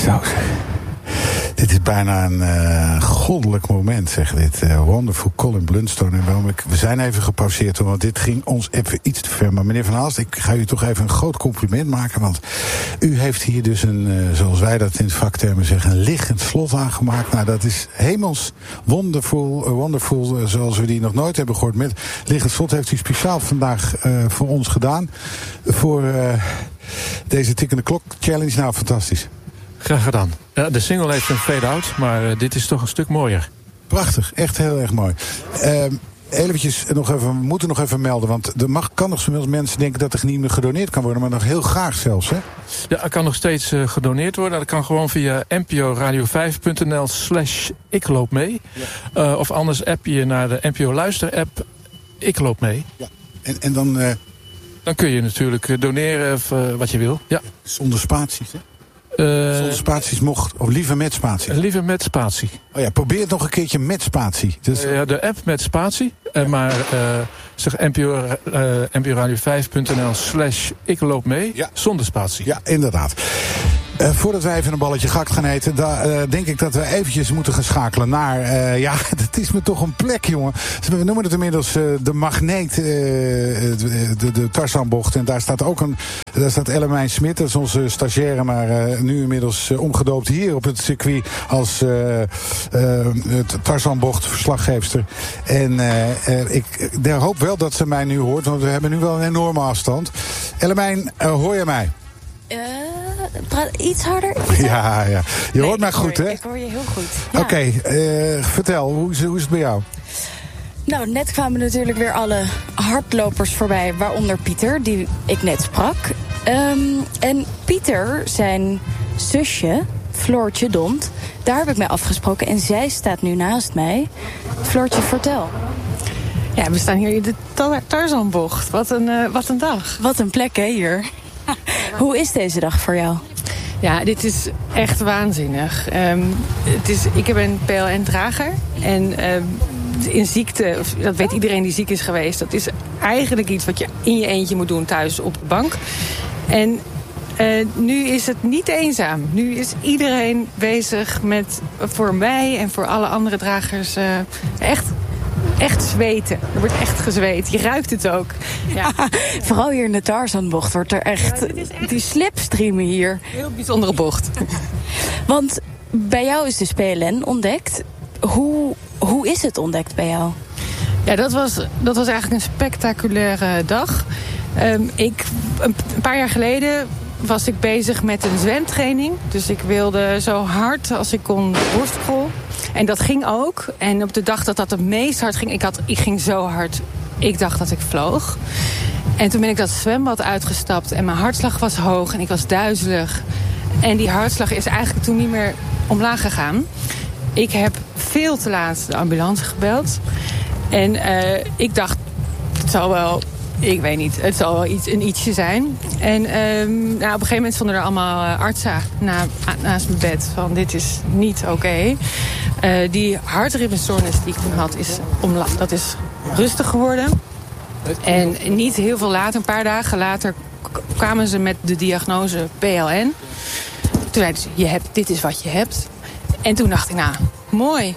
Zo zeg. Dit is bijna een goddelijk moment, zeg dit. Wonderful Colin Blunstone. En we zijn even gepauzeerd, want dit ging ons even iets te ver. Maar meneer Van Aalst, ik ga u toch even een groot compliment maken. Want u heeft hier dus zoals wij dat in vaktermen zeggen, een liggend slot aangemaakt. Nou, dat is hemels wonderful, zoals we die nog nooit hebben gehoord. Met liggend slot heeft u speciaal vandaag voor ons gedaan. Voor deze tikkende klok challenge. Nou, fantastisch. Graag gedaan. Ja, de single heeft een fade-out, maar dit is toch een stuk mooier. Prachtig, echt heel erg mooi. Eventjes we moeten nog even melden, want kan nog soms mensen denken dat er niet meer gedoneerd kan worden, maar nog heel graag zelfs, hè? Ja, er kan nog steeds gedoneerd worden. Dat kan gewoon via nporadio5.nl/ikloopmee. Ja. Of anders app je naar de NPO Luister-app Ik Loop Mee. Ja. En dan... Dan kun je natuurlijk doneren wat je wil. Ja. Zonder spaties, hè? Zonder spaties mocht, of liever met spatie? Liever met spatie. Oh ja, probeer het nog een keertje met spatie. Dus... de app met spatie. Maar zeg nporadio5.nl/Ik Loop Mee. Ja. Zonder spatie. Ja, inderdaad. Voordat wij even een balletje gakt gaan eten, denk ik dat we eventjes moeten gaan schakelen naar... dat is me toch een plek, jongen. We noemen het inmiddels de magneet, de Tarzanbocht. En daar staat Ellemijn Smit, dat is onze stagiaire, maar nu inmiddels omgedoopt hier op het circuit als Tarzanbocht verslaggeefster. En ik hoop wel dat ze mij nu hoort, want we hebben nu wel een enorme afstand. Ellemijn, hoor je mij? Praat iets harder. Ja. Je hoort mij goed, hè? Ik hoor je heel goed. Ja. Oké, vertel, hoe is het bij jou? Nou, net kwamen natuurlijk weer alle hardlopers voorbij, waaronder Pieter, die ik net sprak. En Pieter, zijn zusje, Floortje Dont, daar heb ik mee afgesproken. En zij staat nu naast mij. Floortje, vertel. Ja, we staan hier in de Tarzanbocht. Wat een dag. Wat een plek, hè, hier. Hoe is deze dag voor jou? Ja, dit is echt waanzinnig. Ik heb een PLN-drager. En in ziekte, dat weet iedereen die ziek is geweest... dat is eigenlijk iets wat je in je eentje moet doen thuis op de bank. En nu is het niet eenzaam. Nu is iedereen bezig met, voor mij en voor alle andere dragers... echt zweten. Er wordt echt gezweet. Je ruikt het ook. Ja. Vooral hier in de Tarzanbocht wordt er echt... Ja, die slipstreamen hier. Heel bijzondere bocht. Want bij jou is dus PLN ontdekt. Hoe is het ontdekt bij jou? Ja, dat was eigenlijk een spectaculaire dag. Een paar jaar geleden was ik bezig met een zwemtraining. Dus ik wilde zo hard als ik kon borstrol. En dat ging ook. En op de dag dat het meest hard ging... Ik ging zo hard. Ik dacht dat ik vloog. En toen ben ik dat zwembad uitgestapt. En mijn hartslag was hoog. En ik was duizelig. En die hartslag is eigenlijk toen niet meer omlaag gegaan. Ik heb veel te laat de ambulance gebeld. En ik dacht... Het zal wel... Ik weet niet, het zal wel een ietsje zijn. En op een gegeven moment stonden er allemaal artsen naast mijn bed. Van dit is niet oké. Die hartritmestoornis die ik toen had, dat is rustig geworden. En niet heel veel later, een paar dagen later... kwamen ze met de diagnose PLN. Toen zeiden ze, dit is wat je hebt. En toen dacht ik, mooi.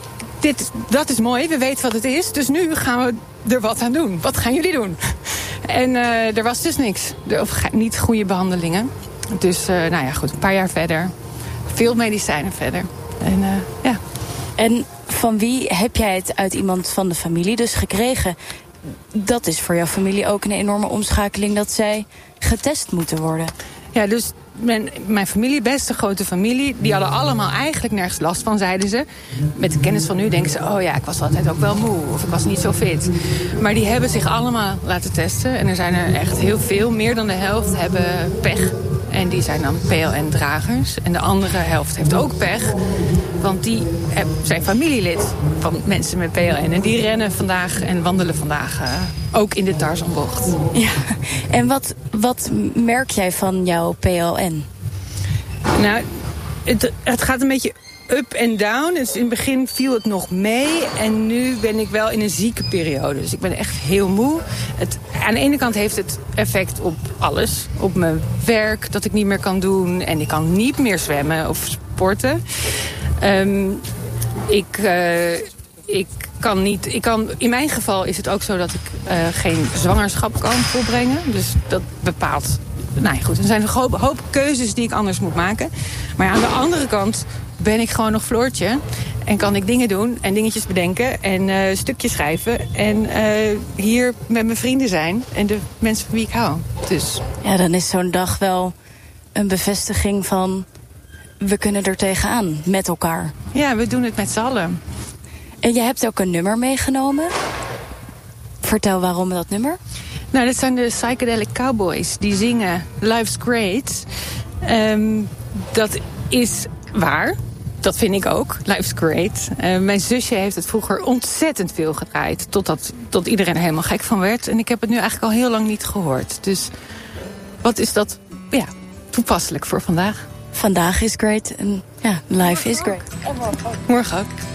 Dat is mooi, we weten wat het is. Dus nu gaan we er wat aan doen. Wat gaan jullie doen? En er was dus niks. Niet goede behandelingen. Dus goed, een paar jaar verder. Veel medicijnen verder. En ja. En van wie heb jij het uit iemand van de familie dus gekregen? Dat is voor jouw familie ook een enorme omschakeling dat zij getest moeten worden. Ja, dus mijn familie, best een grote familie... die hadden allemaal eigenlijk nergens last van, zeiden ze. Met de kennis van nu denken ze... ik was altijd ook wel moe of ik was niet zo fit. Maar die hebben zich allemaal laten testen. En er zijn er echt heel veel. Meer dan de helft hebben pech. En die zijn dan PLN-dragers. En de andere helft heeft ook pech. Want die zijn familielid van mensen met PLN. En die rennen vandaag en wandelen vandaag ook in de Tarzanbocht. Ja. En wat merk jij van jouw PLN? Nou, het gaat een beetje up en down. Dus in het begin viel het nog mee. En nu ben ik wel in een zieke periode. Dus ik ben echt heel moe. aan de ene kant heeft het effect op alles. Op mijn werk, dat ik niet meer kan doen. En ik kan niet meer zwemmen of sporten. In mijn geval is het ook zo dat ik geen zwangerschap kan volbrengen. Dus dat bepaalt... Nou goed, er zijn een hoop keuzes die ik anders moet maken. Maar aan de andere kant ben ik gewoon nog Floortje. En kan ik dingen doen en dingetjes bedenken en stukjes schrijven. En hier met mijn vrienden zijn en de mensen van wie ik hou. Dus. Ja, dan is zo'n dag wel een bevestiging van... we kunnen er tegenaan met elkaar. Ja, we doen het met z'n allen. En je hebt ook een nummer meegenomen. Vertel waarom dat nummer. Nou, dat zijn de Psychedelic Cowboys. Die zingen Life's Great. Dat is waar. Dat vind ik ook. Life's Great. Mijn zusje heeft het vroeger ontzettend veel gedraaid. Tot iedereen er helemaal gek van werd. En ik heb het nu eigenlijk al heel lang niet gehoord. Dus wat is dat toepasselijk voor vandaag? Vandaag is great en life is great. Morgen ook.